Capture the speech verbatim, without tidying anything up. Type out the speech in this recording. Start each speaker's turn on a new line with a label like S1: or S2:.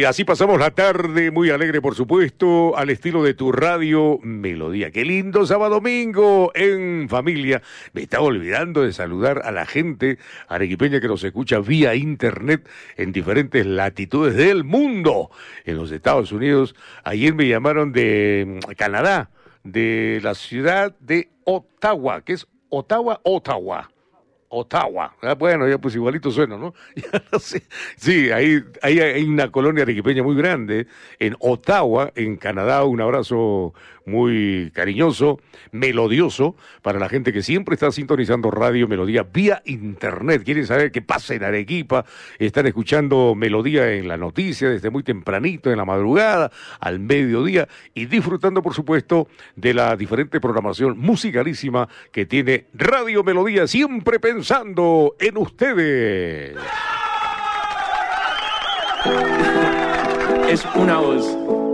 S1: Y así pasamos la tarde, muy alegre por supuesto, al estilo de tu radio Melodía. Qué lindo sábado domingo en familia. Me estaba olvidando de saludar a la gente arequipeña que nos escucha vía internet en diferentes latitudes del mundo. En los Estados Unidos, ayer me llamaron de Canadá, de la ciudad de Ottawa, que es Ottawa, Ottawa. Ottawa, ah, bueno, ya pues igualito suena, ¿no? Ya no sé. Sí, ahí, ahí hay una colonia arequipeña muy grande, en Ottawa, en Canadá. Un abrazo muy cariñoso, melodioso, para la gente que siempre está sintonizando Radio Melodía vía internet. Quieren saber qué pasa en Arequipa, están escuchando Melodía en la noticia desde muy tempranito, en la madrugada, al mediodía, y disfrutando, por supuesto, de la diferente programación musicalísima que tiene Radio Melodía, siempre pensando en ustedes.
S2: Es una voz